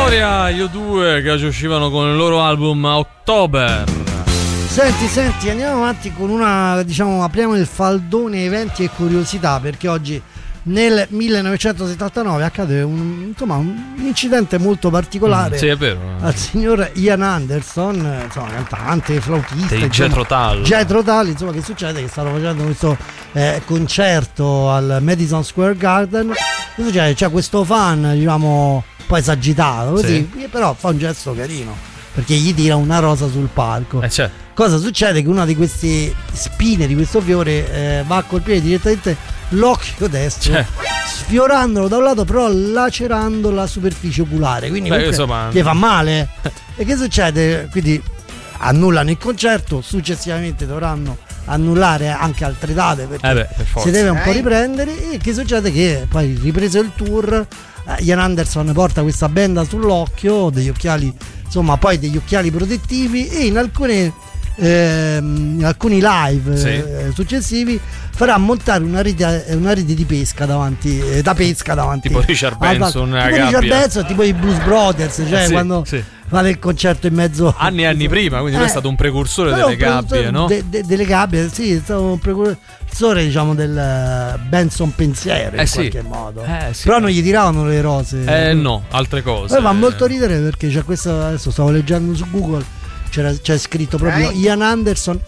storia, io due che oggi uscivano con il loro album October. Senti, andiamo avanti con una, diciamo, apriamo il faldone eventi e curiosità, perché oggi nel 1979 accade un incidente molto particolare. Sì, è vero. Al signor Ian Anderson, insomma, cantante, flautista, Jethro Tull. Jethro Tull, insomma, che succede? Che stanno facendo questo concerto al Madison Square Garden. Che succede? C'è questo fan, diciamo, un po' esagitato, così, sì, però fa un gesto carino, perché gli tira una rosa sul palco. Certo. Cosa succede? Che una di queste spine di questo fiore va a colpire direttamente l'occhio destro, sfiorandolo da un lato, però lacerando la superficie oculare, quindi gli fa male. E che succede? Quindi annullano il concerto, successivamente dovranno annullare anche altre date, perché si deve un po' riprendere. E che succede? Che poi, ripreso il tour, Ian Anderson porta questa benda sull'occhio, degli occhiali, insomma, poi degli occhiali protettivi, e in alcuni live successivi farà montare una rete di pesca davanti, tipo Richard Benson, tipo i Blues Brothers, cioè quando fare il concerto in mezzo anni prima, quindi lui è stato un precursore delle gabbie, no? Delle gabbie, sì, è stato un precursore, diciamo, del Benson pensiero in qualche modo. Però non gli tiravano le rose. No, altre cose. Poi fa molto ridere, perché c'è questa, adesso stavo leggendo su Google, c'è scritto proprio Ian Anderson